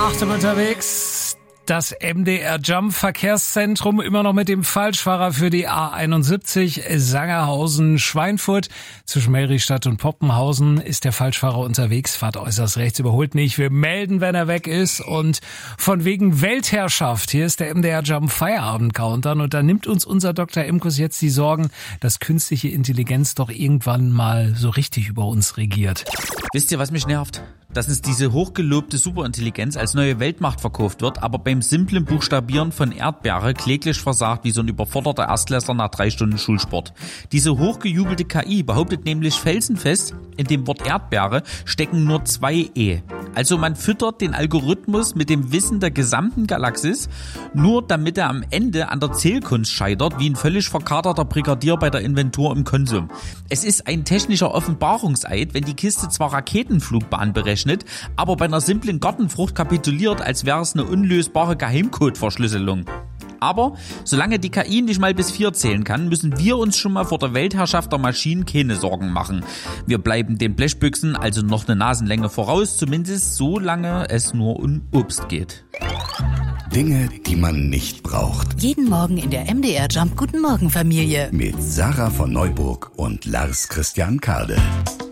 Achtung unterwegs. Das MDR Jump Verkehrszentrum immer noch mit dem Falschfahrer für die A71 Sangerhausen-Schweinfurt. Zwischen Meristadt und Poppenhausen ist der Falschfahrer unterwegs. Fahrt äußerst rechts, überholt nicht. Wir melden, wenn er weg ist. Und von wegen Weltherrschaft. Hier ist der MDR Jump Feierabend-Countdown. Und da nimmt uns unser Dr. Imkus jetzt die Sorgen, dass künstliche Intelligenz doch irgendwann mal so richtig über uns regiert. Wisst ihr, was mich nervt? Dass uns diese hochgelobte Superintelligenz als neue Weltmacht verkauft wird, aber beim simplen Buchstabieren von Erdbeere kläglich versagt wie so ein überforderter Erstklässler nach 3 Stunden Schulsport. Diese hochgejubelte KI behauptet nämlich felsenfest, in dem Wort Erdbeere stecken nur 2 E. Also man füttert den Algorithmus mit dem Wissen der gesamten Galaxis, nur damit er am Ende an der Zählkunst scheitert, wie ein völlig verkaterter Brigadier bei der Inventur im Konsum. Es ist ein technischer Offenbarungseid, wenn die Kiste zwar Raketenflugbahn berechnet, aber bei einer simplen Gartenfrucht kapituliert, als wäre es eine unlösbare Geheimcode-Verschlüsselung. Aber solange die KI nicht mal bis 4 zählen kann, müssen wir uns schon mal vor der Weltherrschaft der Maschinen keine Sorgen machen. Wir bleiben den Blechbüchsen also noch eine Nasenlänge voraus, zumindest solange es nur um Obst geht. Dinge, die man nicht braucht. Jeden Morgen in der MDR Jump Guten Morgen Familie. Mit Sarah von Neuburg und Lars Christian Kade.